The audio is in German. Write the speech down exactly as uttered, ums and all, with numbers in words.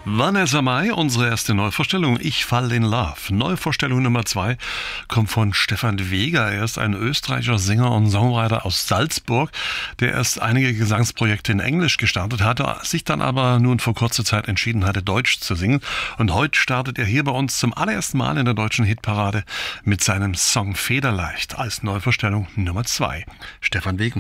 Vanessa Mai, unsere erste Neuvorstellung, Ich fall in Love. Neuvorstellung Nummer zwei kommt von Stefan Weger. Er ist ein österreichischer Sänger und Songwriter aus Salzburg, der erst einige Gesangsprojekte in Englisch gestartet hatte, sich dann aber nun vor kurzer Zeit entschieden hatte, Deutsch zu singen. Und heute startet er hier bei uns zum allerersten Mal in der deutschen Hitparade mit seinem Song Federleicht als Neuvorstellung Nummer zwei. Stefan Weger.